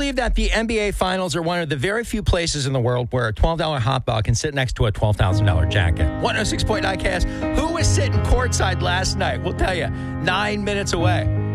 believe that the NBA Finals are one of the very few places in the world where a $12 hot dog can sit next to a $12,000 jacket? 106.9 KS. Who was sitting courtside last night? We'll tell you. 9 minutes away.